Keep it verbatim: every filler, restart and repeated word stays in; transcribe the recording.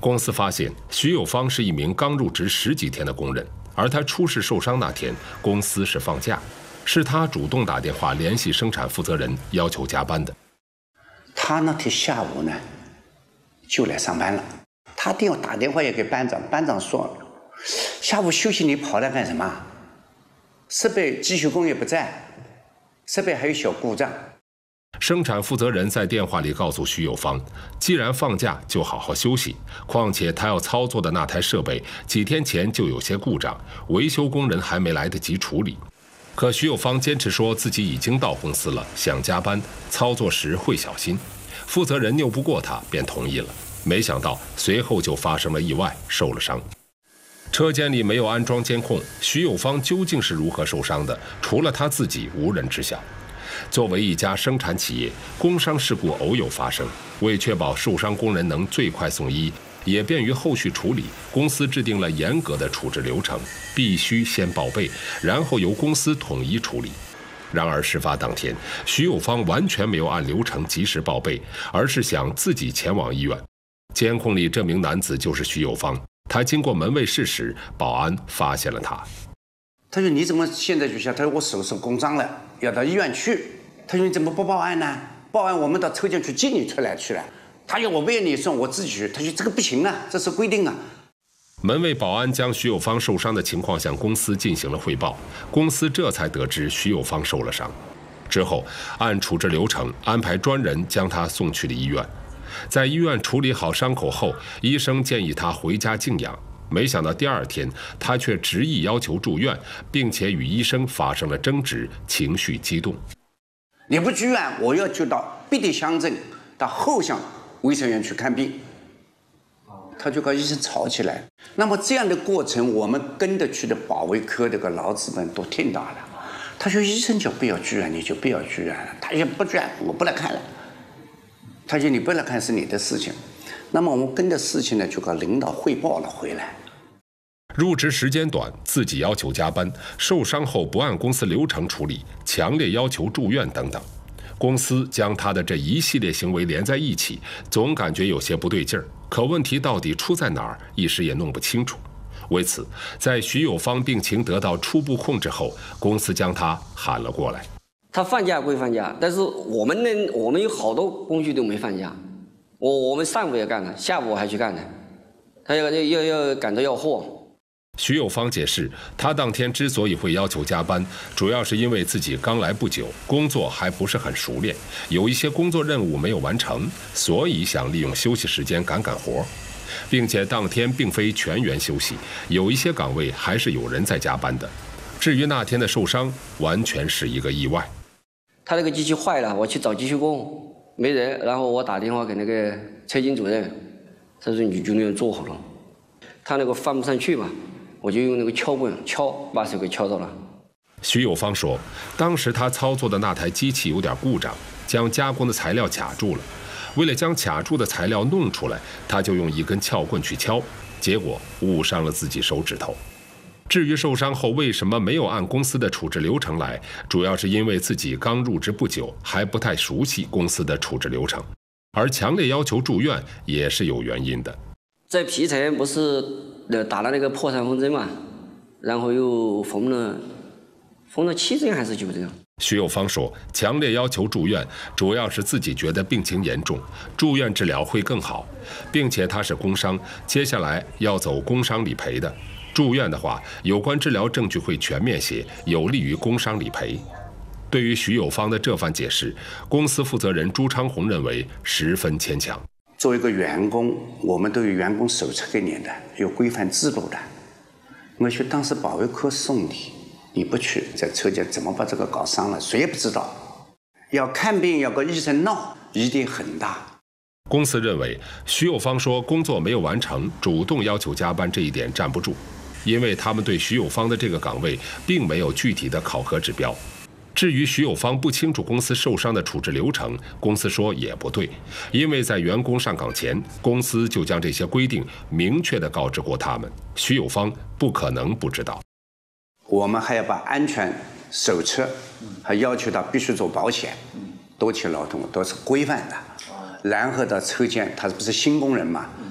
公司发现徐有芳是一名刚入职十几天的工人，而他出事受伤那天，公司是放假，是他主动打电话联系生产负责人，要求加班的。 他那天下午呢，就来上班了。他电话打电话也给班长，班长说，下午休息你跑来干什么？设备机修工也不在，设备还有小故障。 生产负责人在电话里告诉徐有芳，既然放假就好好休息，况且他要操作的那台设备几天前就有些故障，维修工人还没来得及处理。可徐有芳坚持说自己已经到公司了，想加班，操作时会小心。负责人拗不过他，便同意了。没想到随后就发生了意外，受了伤。车间里没有安装监控，徐有芳究竟是如何受伤的，除了他自己无人知晓。作为一家生产企业，工伤事故偶有发生，为确保受伤工人能最快送医，也便于后续处理，公司制定了严格的处置流程，必须先报备，然后由公司统一处理。然而事发当天，徐有芳完全没有按流程及时报备，而是想自己前往医院。监控里这名男子就是徐有芳，他经过门卫室时，保安发现了他。 他说你怎么现在就下？他说我手受工伤了，要到医院去。他说你怎么不报案呢？报案我们到车间去接你出来去了。他说我不愿你送，我自己去。他说这个不行啊，这是规定啊。 门卫保安将徐有芳受伤的情况向公司进行了汇报，公司这才得知徐有芳受了伤。之后按处置流程安排专人将他送去了医院。在医院处理好伤口后，医生建议他回家静养。没想到第二天，他却执意要求住院，并且与医生发生了争执，情绪激动。 你不住院，我要就到别的乡镇，到后巷卫生院去看病。他就跟医生吵起来。那么这样的过程，我们跟着去的保卫科这个老子们都听到了。他说医生就不要住院，你就不要住院了。他说不住院，我不来看了。他说你不来看是你的事情。那么我们跟着事情呢，就跟领导汇报了回来。 入职时间短，自己要求加班，受伤后不按公司流程处理，强烈要求住院等等。公司将他的这一系列行为连在一起，总感觉有些不对劲儿。可问题到底出在哪儿，一时也弄不清楚。为此，在徐有芳病情得到初步控制后，公司将他喊了过来。 他放假归放假，但是我们呢，我们有好多工序都没放假。我我们上午也干了，下午还去干呢。他要要要赶着要货。 徐有芳解释，他当天之所以会要求加班，主要是因为自己刚来不久，工作还不是很熟练，有一些工作任务没有完成，所以想利用休息时间赶赶活，并且当天并非全员休息，有一些岗位还是有人在加班的。至于那天的受伤，完全是一个意外。 他那个机器坏了，我去找机修工，没人，然后我打电话给那个车间主任，他说你就那样做好了。他那个翻不上去嘛，我就用那个敲棍敲，把手给敲到了。 徐有芳说，当时他操作的那台机器有点故障，将加工的材料卡住了。为了将卡住的材料弄出来，他就用一根撬棍去敲，结果误伤了自己手指头。至于受伤后为什么没有按公司的处置流程来，主要是因为自己刚入职不久，还不太熟悉公司的处置流程，而强烈要求住院也是有原因的。 在皮层不是打了那个破伤风针嘛，然后又缝了缝了七针还是九针。 徐有芳说，强烈要求住院，主要是自己觉得病情严重，住院治疗会更好，并且他是工伤，接下来要走工伤理赔的。住院的话，有关治疗证据会全面些，有利于工伤理赔。对于徐有芳的这番解释，公司负责人朱昌红认为十分牵强。 作为一个员工，我们都有员工手册给你的，有规范制度的。我去当时保卫科送你，你不去，在车间怎么把这个搞伤了，谁也不知道。要看病要跟医生闹，疑点很大。 公司认为徐有芳说工作没有完成，主动要求加班这一点站不住，因为他们对徐有芳的这个岗位并没有具体的考核指标。至于徐有芳不清楚公司受伤的处置流程，公司说也不对，因为在员工上岗前，公司就将这些规定明确地告知过他们，徐有芳不可能不知道。 我们还要把安全手册，还要求他必须做保险，多起劳动都是规范的。然后到车间，他不是新工人嘛，